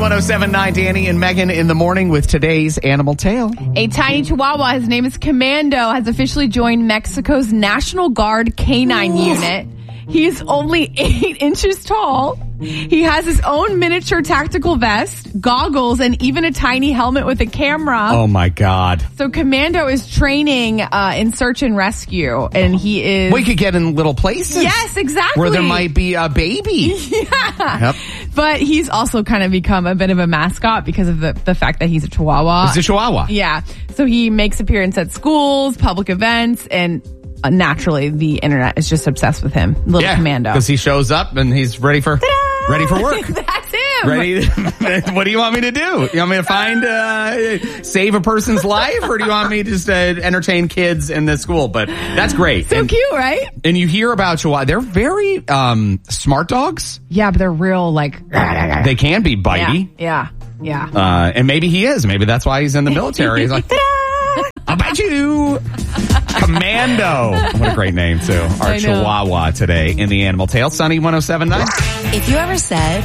107.9 Danny and Megan in the morning with today's Animal Tale. A tiny chihuahua, his name is Commando, has officially joined Mexico's National Guard Canine Unit. He is only 8 inches tall. He has his own miniature tactical vest, goggles, and even a tiny helmet with a camera. Oh, my God. So Commando is training in search and rescue, and he is... We could get in little places. Yes, exactly. Where there might be a baby. Yeah. Yep. But he's also kind of become a bit of a mascot because of the fact that he's a chihuahua. He's a chihuahua. Yeah. So he makes appearance at schools, public events, and... naturally, the internet is just obsessed with him, little Commando. Because he shows up and he's ready for work. That's him. Ready? What do you want me to do? You want me to find, save a person's life, or do you want me just to entertain kids in the school? But that's great. So cute, right? And you hear about Chihuahua. They're very smart dogs. Yeah, but they're real, like... They can be bitey. Yeah. And maybe he is. Maybe that's why he's in the military. He's like, I'll bite you. Commando. What a great name, too. Our Chihuahua today in the Animal Tale. Sunny 107.9. If you ever said...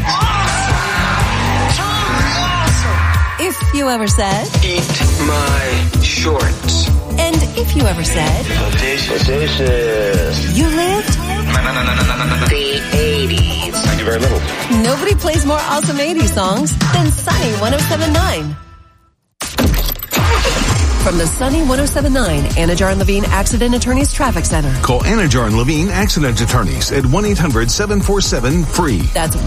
If you ever said... Eat my shorts. And if you ever said... Delicious. You lived... The 80s. Thank you very little. Nobody plays more awesome 80s songs than Sunny 107.9. From the Sunny 107.9 Anajar and Levine Accident Attorneys Traffic Center. Call Anajar and Levine Accident Attorneys at 1-800-747-FREE. That's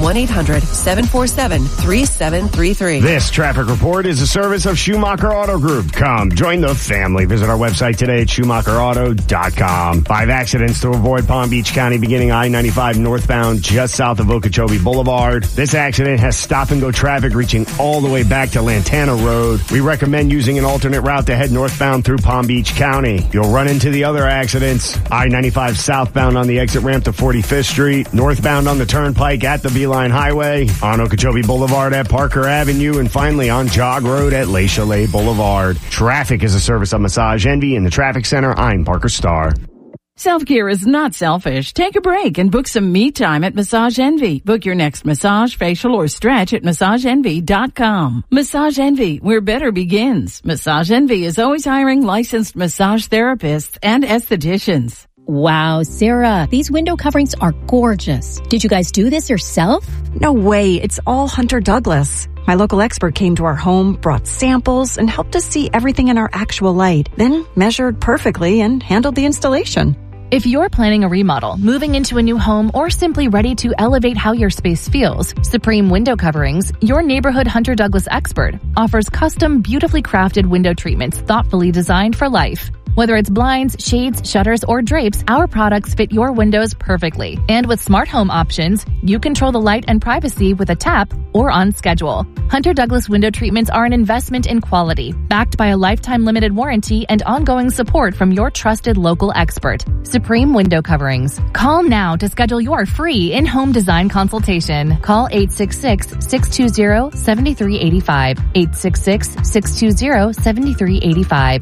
1-800-747-3733. This traffic report is a service of Schumacher Auto Group. Come, join the family. Visit our website today at SchumacherAuto.com. 5 accidents to avoid Palm Beach County beginning I-95 northbound just south of Okeechobee Boulevard. This accident has stop-and-go traffic reaching all the way back to Lantana Road. We recommend using an alternate route to head northbound through Palm Beach County. You'll run into the other accidents. I-95 southbound on the exit ramp to 45th Street, northbound on the Turnpike at the Beeline Highway, on Okeechobee Boulevard at Parker Avenue, and finally on Jog Road at Le Chalet Boulevard. Traffic is a service of Massage Envy in the Traffic Center. I'm Parker Starr. Self-care is not selfish. Take a break and book some me time at Massage Envy. Book your next massage, facial, or stretch at MassageEnvy.com. Massage Envy, where better begins. Massage Envy is always hiring licensed massage therapists and estheticians. Wow, Sarah, these window coverings are gorgeous. Did you guys do this yourself? No way. It's all Hunter Douglas. My local expert came to our home, brought samples, and helped us see everything in our actual light, then measured perfectly and handled the installation. If you're planning a remodel, moving into a new home, or simply ready to elevate how your space feels, Supreme Window Coverings, your neighborhood Hunter Douglas expert, offers custom, beautifully crafted window treatments thoughtfully designed for life. Whether it's blinds, shades, shutters, or drapes, our products fit your windows perfectly. And with smart home options, you control the light and privacy with a tap or on schedule. Hunter Douglas window treatments are an investment in quality, backed by a lifetime limited warranty and ongoing support from your trusted local expert, Supreme Window Coverings. Call now to schedule your free in-home design consultation. Call 866-620-7385. 866-620-7385.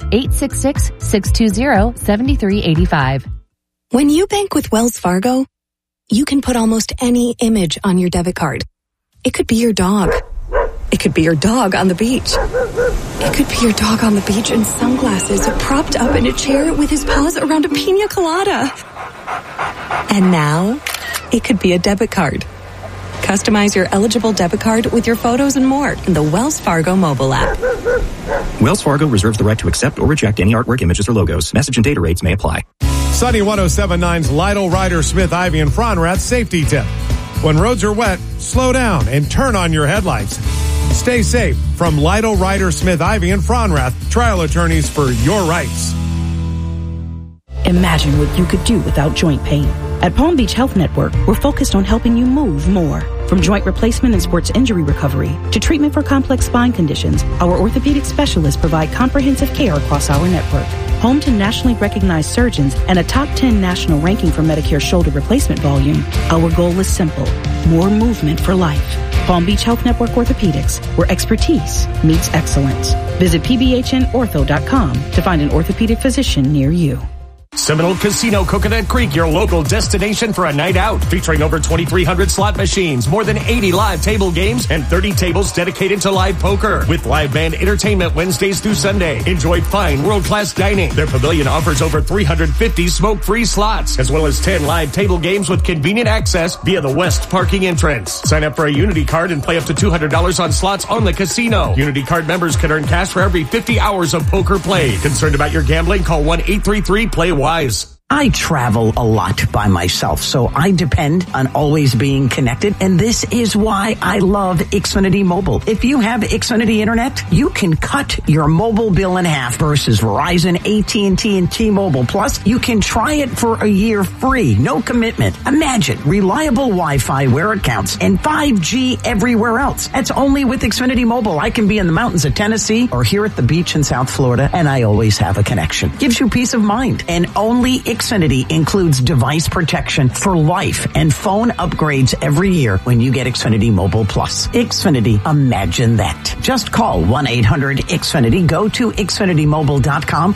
866-620-7385. When you bank with Wells Fargo, you can put almost any image on your debit card. It could be your dog. It could be your dog on the beach. It could be your dog on the beach in sunglasses, propped up in a chair with his paws around a pina colada. And now, it could be a debit card. Customize your eligible debit card with your photos and more in the Wells Fargo mobile app. Wells Fargo reserves the right to accept or reject any artwork, images, or logos. Message and data rates may apply. Sunny 107.9's Lytle Ryder Smith Ivy and Fronrath safety tip. When roads are wet, slow down and turn on your headlights. Stay safe from Lytle Ryder Smith Ivy and Fronrath, trial attorneys for your rights. Imagine what you could do without joint pain. At Palm Beach Health Network, we're focused on helping you move more. From joint replacement and sports injury recovery to treatment for complex spine conditions, our orthopedic specialists provide comprehensive care across our network. Home to nationally recognized surgeons and a top 10 national ranking for Medicare shoulder replacement volume, our goal is simple: more movement for life. Palm Beach Health Network Orthopedics, where expertise meets excellence. Visit pbhnortho.com to find an orthopedic physician near you. Seminole Casino Coconut Creek, your local destination for a night out. Featuring over 2,300 slot machines, more than 80 live table games, and 30 tables dedicated to live poker. With live band entertainment Wednesdays through Sunday. Enjoy fine world-class dining. Their pavilion offers over 350 smoke-free slots, as well as 10 live table games with convenient access via the West Parking entrance. Sign up for a Unity card and play up to $200 on slots on the casino. Unity card members can earn cash for every 50 hours of poker played. Concerned about your gambling? Call 1-833-PLAY-WISE. I travel a lot by myself, so I depend on always being connected, and this is why I love Xfinity Mobile. If you have Xfinity Internet, you can cut your mobile bill in half versus Verizon, AT&T, and T-Mobile. Plus, you can try it for a year free, no commitment. Imagine reliable Wi-Fi where it counts and 5G everywhere else. That's only with Xfinity Mobile. I can be in the mountains of Tennessee or here at the beach in South Florida, and I always have a connection. Gives you peace of mind, and only Xfinity includes device protection for life and phone upgrades every year when you get Xfinity Mobile Plus. Xfinity, imagine that. Just call 1-800-XFINITY. Go to XfinityMobile.com